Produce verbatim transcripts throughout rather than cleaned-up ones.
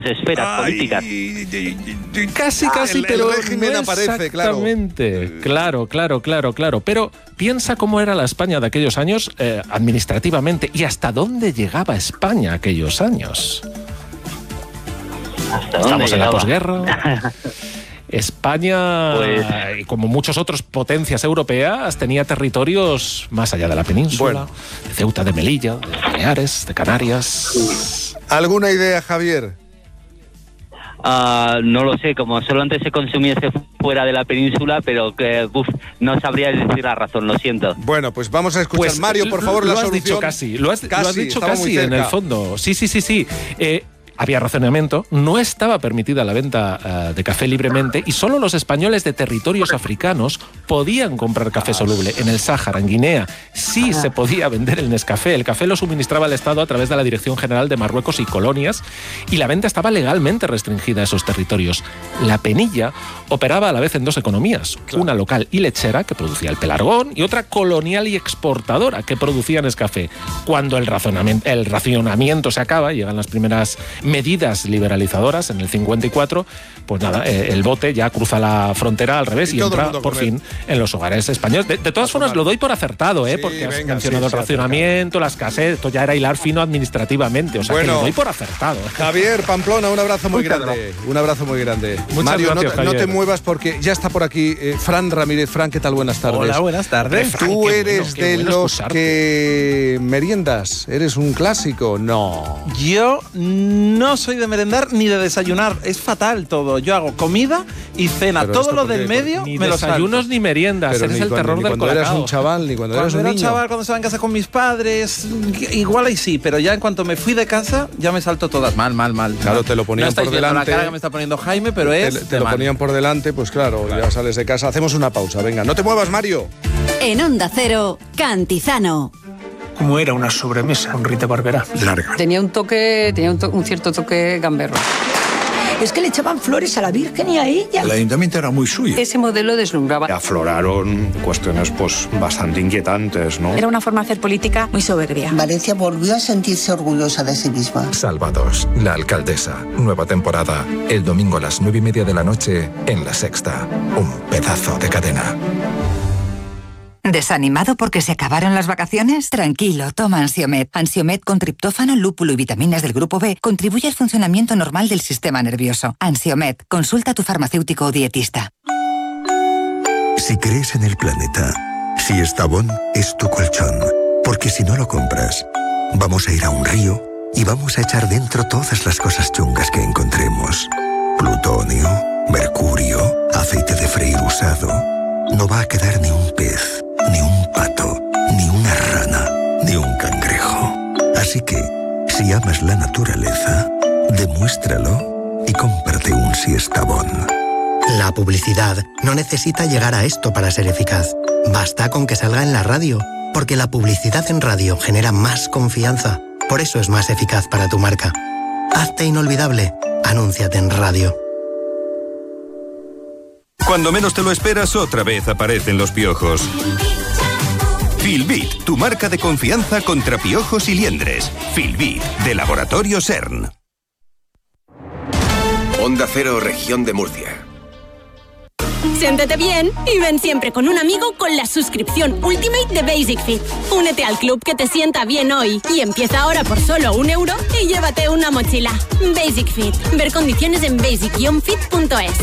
esferas Ay, políticas. Casi, ah, casi, el, pero el régimen no aparece, exactamente. Claro, claro, claro, claro. Pero piensa cómo era la España de aquellos años eh, administrativamente y hasta dónde llegaba España aquellos años. ¿Hasta Estamos dónde en la llegaba? posguerra. España, Pues... y como muchas otras potencias europeas, tenía territorios más allá de la península, bueno. de Ceuta, de Melilla, de Baleares, de Canarias. ¿Alguna idea, Javier? Uh, no lo sé, como solo antes se consumiese fuera de la península, pero que uf, no sabría decir la razón, lo siento. Bueno, pues vamos a escuchar. Pues, Mario, por favor, lo la has solución. dicho casi, lo has, casi, lo has dicho estaba muy casi en cerca. el fondo. Sí, sí, sí, sí. Eh, había racionamiento, no estaba permitida la venta uh, de café libremente y solo los españoles de territorios africanos podían comprar café soluble. En el Sáhara, en Guinea, sí se podía vender el Nescafé. El café lo suministraba el Estado a través de la Dirección General de Marruecos y Colonias y la venta estaba legalmente restringida a esos territorios. La Penilla operaba a la vez en dos economías, claro. Una local y lechera, que producía el pelargón, y otra colonial y exportadora, que producía Nescafé. Cuando el racionamiento, el racionamiento se acaba, llegan las primeras medidas liberalizadoras en el cincuenta y cuatro, pues nada, eh, el bote ya cruza la frontera al revés y, y entra por fin en los hogares españoles. De, de todas formas, lo doy por acertado, ¿eh? Sí, porque has venga, mencionado sí, el racionamiento, sí, la escasez, esto ya era hilar fino administrativamente, o sea bueno, que lo doy por acertado. Javier Pamplona, un abrazo muy Muchas grande, gracias. un abrazo muy grande. Muchas Mario, gracias, no, no te muevas porque ya está por aquí eh, Fran Ramírez. Fran, ¿qué tal? Buenas tardes. Hola, buenas tardes. Fran, ¿Tú eres bueno, de bueno los escucharte. que meriendas? ¿Eres un clásico? No. Yo no soy de merendar ni de desayunar, es fatal todo. Yo hago comida y cena, pero todo lo del medio ni me lo desayunos ni meriendas, pero eres ni el cuando, terror ni del cuando colacao. eras un chaval, ni cuando, cuando eras un era niño. chaval, cuando estaba en casa con mis padres, igual ahí sí, pero ya en cuanto me fui de casa, ya me salto todas mal, mal, mal. Claro, mal. te lo ponían no por delante. La cara que me está poniendo Jaime, pero es Te, te lo mal. ponían por delante, pues claro, claro, ya sales de casa. Hacemos una pausa, venga, no te muevas, Mario. En Onda Cero, Cantizano. Como era una sobremesa, un Rita Barberá. Larga. Tenía un toque, tenía un, to- un cierto toque gamberro. Es que le echaban flores a la Virgen y a ella. El ayuntamiento era muy suyo. Ese modelo deslumbraba. Afloraron cuestiones pues bastante inquietantes, ¿no? Era una forma de hacer política muy soberbia. Valencia volvió a sentirse orgullosa de sí misma. Salvados, la alcaldesa. Nueva temporada. El domingo a las nueve y media de la noche en La Sexta. Un pedazo de cadena. ¿Desanimado porque se acabaron las vacaciones? Tranquilo, toma Ansiomed. Ansiomed con triptófano, lúpulo y vitaminas del grupo B contribuye al funcionamiento normal del sistema nervioso. Ansiomed, consulta a tu farmacéutico o dietista. Si crees en el planeta, si Estavón es tu colchón, porque si no lo compras, vamos a ir a un río y vamos a echar dentro todas las cosas chungas que encontremos. Plutonio, mercurio, aceite de freír usado. No va a quedar ni un pez, ni un pato, ni una rana, ni un cangrejo. Así que, si amas la naturaleza, demuéstralo y cómprate un Siestabón. La publicidad no necesita llegar a esto para ser eficaz. Basta con que salga en la radio, porque la publicidad en radio genera más confianza. Por eso es más eficaz para tu marca. Hazte inolvidable. Anúnciate en radio. Cuando menos te lo esperas, otra vez aparecen los piojos. Filbit, tu marca de confianza contra piojos y liendres. Filbit, de Laboratorio CERN. Onda Cero, Región de Murcia. Siéntete bien y ven siempre con un amigo con la suscripción Ultimate de Basic Fit. Únete al club que te sienta bien hoy y empieza ahora por solo un euro y llévate una mochila. Basic Fit. Ver condiciones en basic guion fit punto es.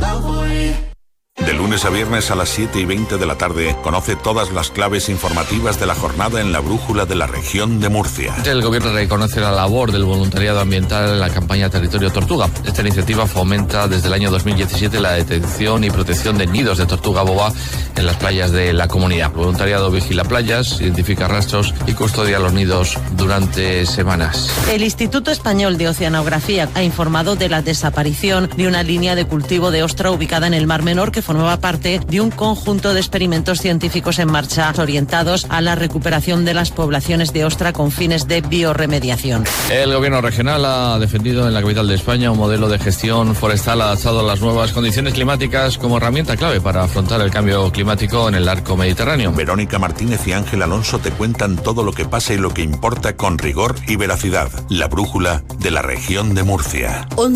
De lunes a viernes a las siete y veinte de la tarde, conoce todas las claves informativas de la jornada en la Brújula de la Región de Murcia. El gobierno reconoce la labor del voluntariado ambiental en la campaña Territorio Tortuga. Esta iniciativa fomenta desde el año dos mil diecisiete la detección y protección de nidos de tortuga boba en las playas de la comunidad. El voluntariado vigila playas, identifica rastros y custodia los nidos durante semanas. El Instituto Español de Oceanografía ha informado de la desaparición de una línea de cultivo de ostra ubicada en el Mar Menor que formaba parte de un conjunto de experimentos científicos en marcha orientados a la recuperación de las poblaciones de ostra con fines de biorremediación. El gobierno regional ha defendido en la capital de España un modelo de gestión forestal adaptado a las nuevas condiciones climáticas como herramienta clave para afrontar el cambio climático en el arco mediterráneo. Verónica Martínez y Ángel Alonso te cuentan todo lo que pasa y lo que importa con rigor y veracidad. La brújula de la región de Murcia.